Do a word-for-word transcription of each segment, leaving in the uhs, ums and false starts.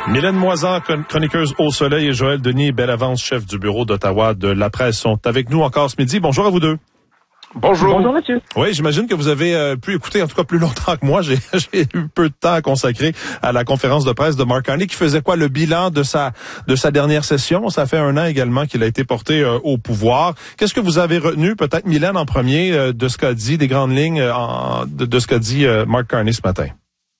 Mylène Moisan, chroniqueuse au soleil, et Joël Denis Bellavance, chef du bureau d'Ottawa de la presse, sont avec nous encore ce midi. Bonjour à vous deux. Bonjour. Bonjour, monsieur. Oui, j'imagine que vous avez euh, pu écouter, en tout cas plus longtemps que moi. J'ai, j'ai eu peu de temps à consacrer à la conférence de presse de Mark Carney, qui faisait quoi, le bilan de sa de sa dernière session. Ça fait un an également qu'il a été porté euh, au pouvoir. Qu'est-ce que vous avez retenu, peut-être Mylène en premier, euh, de ce qu'a dit, des grandes lignes euh, en, de, de ce qu'a dit euh, Mark Carney ce matin?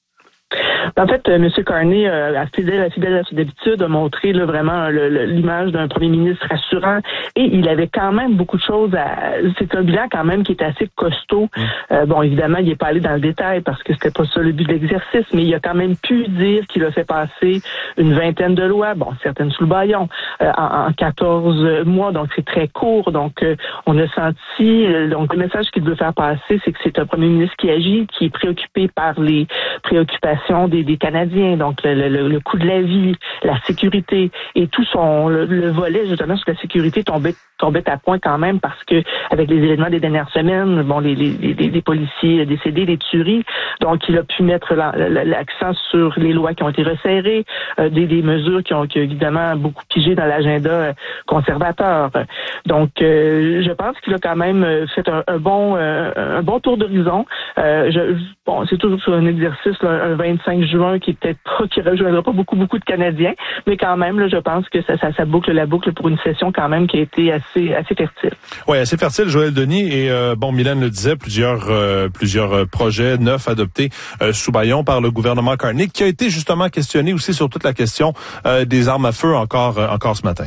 En fait, euh, M. Carney, euh, fidèle, fidèle à son habitude, a montré là, vraiment le, le, l'image d'un premier ministre rassurant, et il avait quand même beaucoup de choses à... C'est un bilan quand même qui est assez costaud. Mmh. Euh, bon, évidemment, il n'est pas allé dans le détail parce que c'était pas ça le but de l'exercice, mais il a quand même pu dire qu'il a fait passer une vingtaine de lois, bon, certaines sous le bâillon, euh, en, en quatorze mois, donc c'est très court. Donc, euh, on a senti... Euh, donc, le message qu'il veut faire passer, c'est que c'est un premier ministre qui agit, qui est préoccupé par les préoccupations des des Canadiens, donc le, le, le coût de la vie, la sécurité et tout son le, le volet justement sur la sécurité tombait tombait à point quand même parce que avec les événements des dernières semaines, bon les les, les, les policiers décédés, les tueries, donc il a pu mettre la, la, l'accent sur les lois qui ont été resserrées, euh, des, des mesures qui ont, qui ont évidemment beaucoup pigé dans l'agenda conservateur. Donc euh, je pense qu'il a quand même fait un, un bon euh, un bon tour d'horizon. Euh, je, bon, c'est toujours sur un exercice là, un vingt-cinq juin qui est peut-être pas, qui rejoindra pas beaucoup, beaucoup de Canadiens, mais quand même, là, je pense que ça, ça, ça boucle la boucle pour une session quand même qui a été assez, assez fertile. Oui, assez fertile, Joël Denis, et euh, bon, Mylène le disait, plusieurs, euh, plusieurs projets neufs adoptés euh, sous bâillon par le gouvernement Carney, qui a été justement questionné aussi sur toute la question euh, des armes à feu encore, euh, encore ce matin.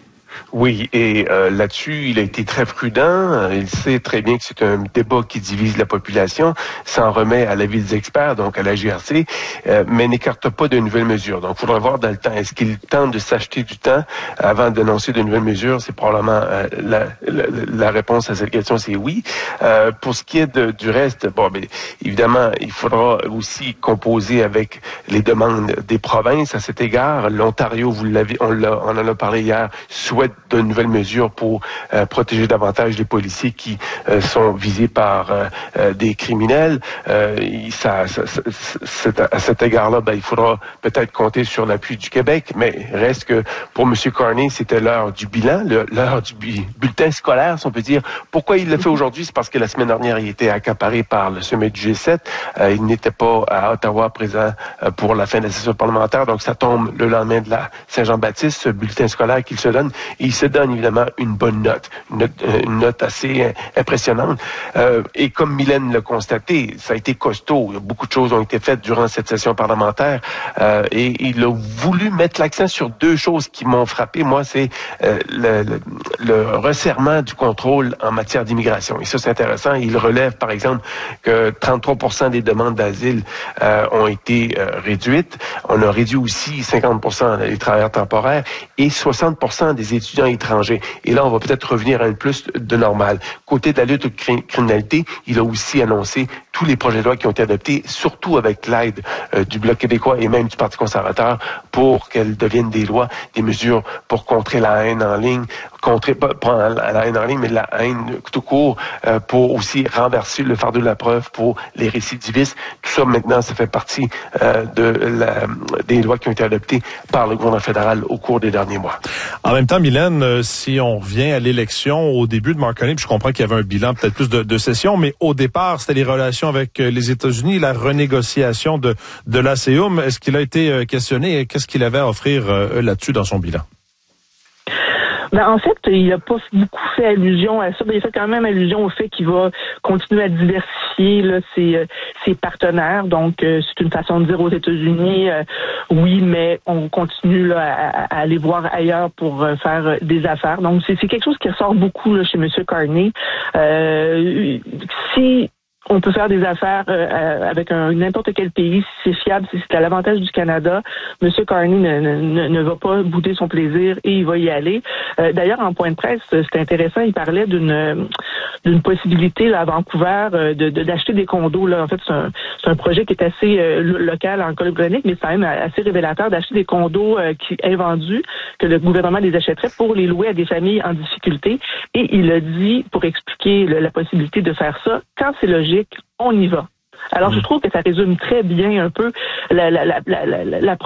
Oui, et euh, là-dessus, il a été très prudent. Il sait très bien que c'est un débat qui divise la population, s'en remet à l'avis des experts, donc à la G R C, euh, mais n'écarte pas de nouvelles mesures. Donc, il faudra voir dans le temps. Est-ce qu'il tente de s'acheter du temps avant d'annoncer de nouvelles mesures? C'est probablement euh, la, la, la réponse à cette question, c'est oui. Euh, pour ce qui est de, du reste, bon, ben, évidemment, il faudra aussi composer avec les demandes des provinces à cet égard. L'Ontario, vous l'avez, on, l'a, on en a parlé hier, souhaite de nouvelles mesures pour euh, protéger davantage les policiers qui euh, sont visés par euh, euh, des criminels. Euh, ça, ça, ça, c'est, à cet égard-là, ben, il faudra peut-être compter sur l'appui du Québec, mais reste que pour M. Carney, c'était l'heure du bilan, le, l'heure du bu- bulletin scolaire, si on peut dire. Pourquoi il le fait aujourd'hui? C'est parce que la semaine dernière, il était accaparé par le sommet du G sept. Euh, il n'était pas à Ottawa présent euh, pour la fin de la session parlementaire, donc ça tombe le lendemain de la Saint-Jean-Baptiste, ce bulletin scolaire qu'il se donne. Et il se donne évidemment une bonne note, une note, une note assez euh, impressionnante. Euh, et comme Mylène l'a constaté, ça a été costaud. Beaucoup de choses ont été faites durant cette session parlementaire. Euh, et il a voulu mettre l'accent sur deux choses qui m'ont frappé. Moi, c'est euh, le, le, le resserrement du contrôle en matière d'immigration. Et ça, c'est intéressant. Il relève, par exemple, que trente-trois pour cent des demandes d'asile euh, ont été euh, réduites. On a réduit aussi cinquante pour cent des travailleurs temporaires et soixante pour cent des étudiants étrangers. Et là, on va peut-être revenir à une plus de normal. Côté de la lutte contre la criminalité, il a aussi annoncé tous les projets de loi qui ont été adoptés, surtout avec l'aide euh, du Bloc québécois et même du Parti conservateur, pour qu'elles deviennent des lois, des mesures pour contrer la haine en ligne, contrer, pas, pas la haine en ligne, mais la haine tout court, euh, pour aussi renverser le fardeau de la preuve pour les récidivistes. Tout ça, maintenant, ça fait partie euh, de la, des lois qui ont été adoptées par le gouvernement fédéral au cours des derniers mois. En même temps, Mylène, euh, si on revient à l'élection au début de Mark Carney, puis je comprends qu'il y avait un bilan peut-être plus de, de session, mais au départ, c'était les relations avec euh, les États-Unis, la renégociation de, de l'A C E U M. Est-ce qu'il a été euh, questionné et qu'est-ce qu'il avait à offrir euh, là-dessus dans son bilan? Ben, en fait, il n'a pas beaucoup fait allusion à ça. Ben, il a fait quand même allusion au fait qu'il va continuer à diversifier là, ses, ses partenaires. Donc, euh, c'est une façon de dire aux États-Unis, euh, oui, mais on continue là, à, à aller voir ailleurs pour euh, faire des affaires. Donc, c'est, c'est quelque chose qui ressort beaucoup là, chez M. Carney. Euh, si on peut faire des affaires euh, avec un, n'importe quel pays, si c'est fiable, si c'est à l'avantage du Canada. M. Carney ne, ne, ne va pas bouder son plaisir et il va y aller. Euh, d'ailleurs, en point de presse, c'était intéressant, il parlait d'une d'une possibilité là, à Vancouver de, de d'acheter des condos. Là. En fait, c'est un, c'est un projet qui est assez euh, local en Colombie-Britannique, mais c'est quand même assez révélateur d'acheter des condos euh, qui invendus, que le gouvernement les achèterait pour les louer à des familles en difficulté. Et il a dit, pour expliquer le, la possibilité de faire ça, quand c'est logique, on y va. Alors, je trouve que ça résume très bien un peu la, la, la, la, la, la